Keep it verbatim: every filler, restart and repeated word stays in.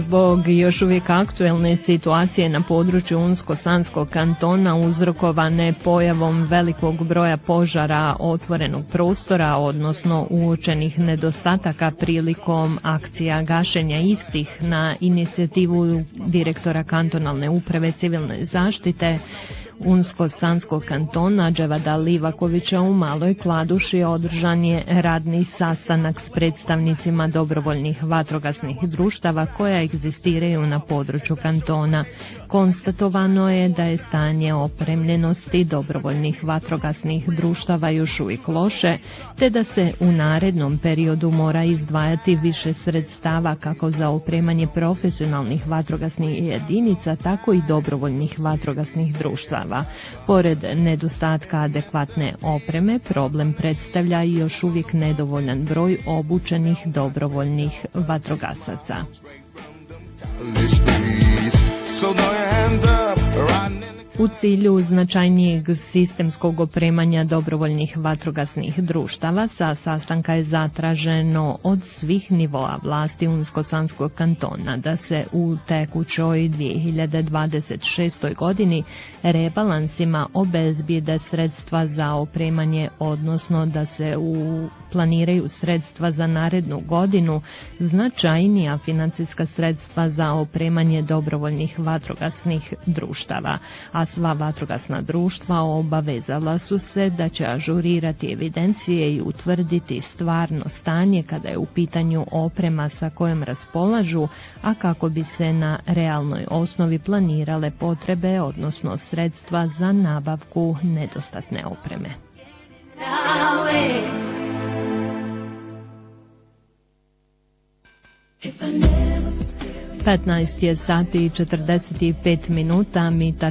Zbog još uvijek aktuelne situacije na području Unsko-Sanskog kantona uzrokovane pojavom velikog broja požara otvorenog prostora, odnosno uočenih nedostataka prilikom akcija gašenja istih na inicijativu direktora kantonalne uprave civilne zaštite Unsko-Sanskog kantona Dževada Livakovića u Maloj Kladuši održan je radni sastanak s predstavnicima dobrovoljnih vatrogasnih društava koja egzistiraju na području kantona. Konstatovano je da je stanje opremljenosti dobrovoljnih vatrogasnih društava još uvijek loše, te da se u narednom periodu mora izdvajati više sredstava kako za opremanje profesionalnih vatrogasnih jedinica, tako i dobrovoljnih vatrogasnih društava. Pored nedostatka adekvatne opreme, problem predstavlja i još uvijek nedovoljan broj obučenih dobrovoljnih vatrogasaca. U cilju značajnijeg sistemskog opremanja dobrovoljnih vatrogasnih društava sa sastanka je zatraženo od svih nivoa vlasti Unsko-Sanskog kantona da se u tekućoj dvije hiljade dvadeset šestoj godini rebalansima obezbijede sredstva za opremanje, odnosno da se u planiraju sredstva za narednu godinu, značajnija financijska sredstva za opremanje dobrovoljnih vatrogasnih društava, a sva vatrogasna društva obavezala su se da će ažurirati evidencije i utvrditi stvarno stanje kada je u pitanju oprema sa kojom raspolažu, a kako bi se na realnoj osnovi planirale potrebe, odnosno sredstva za nabavku nedostatne opreme. petnaest je sati i četrdeset pet minuta, mi